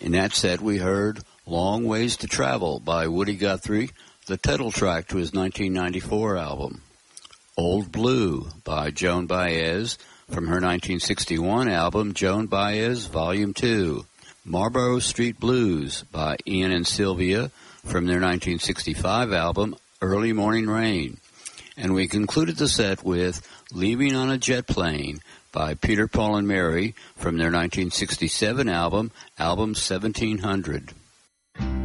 In that set, we heard Long Ways to Travel by Woody Guthrie, the title track to his 1994 album. Old Blue by Joan Baez from her 1961 album Joan Baez Volume 2. Marlborough Street Blues by Ian and Sylvia from their 1965 album Early Morning Rain. And we concluded the set with Leaving on a Jet Plane by Peter, Paul, and Mary from their 1967 album 1700.